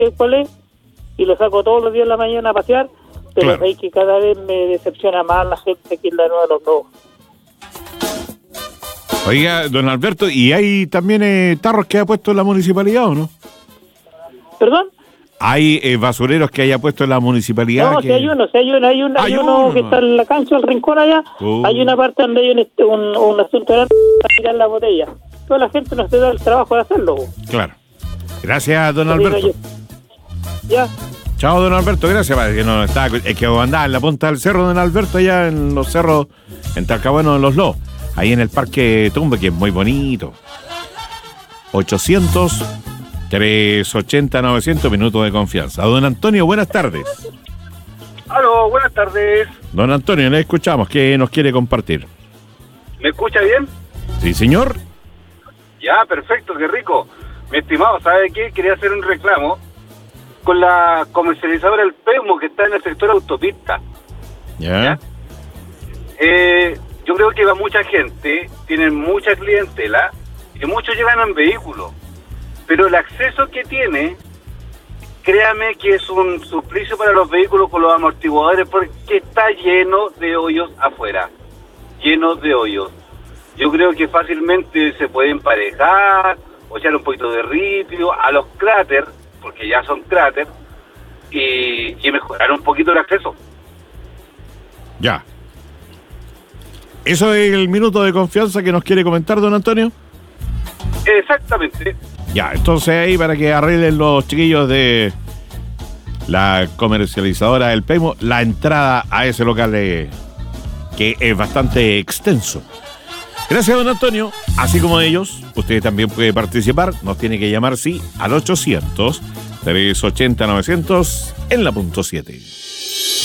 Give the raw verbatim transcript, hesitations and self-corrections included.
cuál es, y lo saco todos los días en la mañana a pasear, pero Claro. hay que cada vez me decepciona más la gente que es la nueva de los lobos. Oiga, don Alberto, ¿y hay también eh, tarros que ha puesto la municipalidad o no? ¿Perdón? ¿Hay eh, basureros que haya puesto la municipalidad? No, que... si hay uno, si hay uno, hay, un, hay Hay uno uno. que está en la cancha, el rincón allá, Uh. hay una parte donde hay un, este, un, un asunto grande para tirar la botella. Toda la gente no se da el trabajo de hacerlo. Claro. Gracias, don Lo digo Alberto. yo. Ya. Chao, don Alberto, gracias. Parece que no está, es que andaba en la punta del cerro, don Alberto, allá en los cerros, en Talcahuano, en Los Lobos, ahí en el Parque Tumbe, que es muy bonito. ochocientos, trescientos ochenta, novecientos, minutos de confianza. Don Antonio, buenas tardes. Aló, buenas tardes. Don Antonio, le escuchamos, ¿qué nos quiere compartir? ¿Me escucha bien? Sí, señor. Ya, perfecto, qué rico. Mi estimado, ¿sabe qué? Quería hacer un reclamo con la comercializadora El Peumo, que está en el sector autopista. Ya. ¿Ya? Eh, yo creo que va mucha gente, tienen mucha clientela, y muchos llegan en vehículo. Pero el acceso que tiene, créame que es un suplicio para los vehículos con los amortiguadores, porque está lleno de hoyos afuera. Lleno de hoyos. Yo creo que fácilmente se puede emparejar o echar un poquito de ripio a los cráteres, porque ya son cráteres, y, y mejorar un poquito el acceso. Ya. ¿Eso es el minuto de confianza que nos quiere comentar, don Antonio? Exactamente. Ya, entonces ahí para que arreglen los chiquillos de la comercializadora del Peumo la entrada a ese local eh, que es bastante extenso. Gracias, don Antonio. Así como ellos, usted también puede participar. Nos tiene que llamar, sí, al ochocientos, trescientos ochenta, novecientos en la punto siete.